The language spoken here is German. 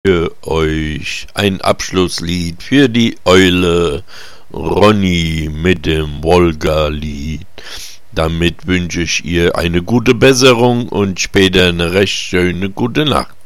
Für euch ein Abschlusslied für die Eule Ronny mit dem Wolga-Lied. Damit wünsche ich ihr eine gute Besserung und später eine recht schöne gute Nacht.